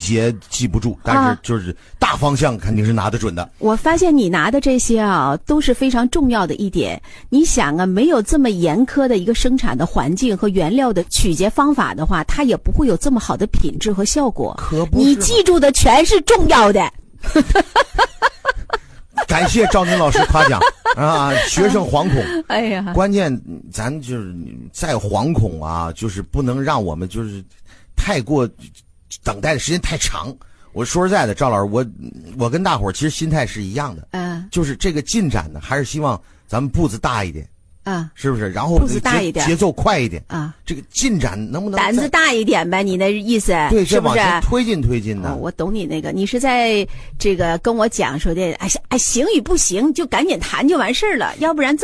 节记不住，但是就是大方向肯定是拿得准的。 我发现你拿的这些啊，都是非常重要的一点。你想啊，没有这么严苛的一个生产的环境和原料的取节方法的话，它也不会有这么好的品质和效果。 可不是， 你记住的全是重要的。 感谢赵宁老师夸奖啊！学生惶恐， 哎呀， 关键咱就是再惶恐啊，就是不能让我们就是太过等待的时间太长。我说实在的，赵老师，我跟大伙儿其实心态是一样的，就是这个进展呢，还是希望咱们步子大一点。是不是？然后步子大一点， 节奏快一点啊！ 这个进展能不能胆子大一点呗？你的意思对， 是不是？ 往前推进的。 我懂你那个，你是在这个跟我讲说的，哎，行与不行就赶紧谈就完事儿了，要不然这么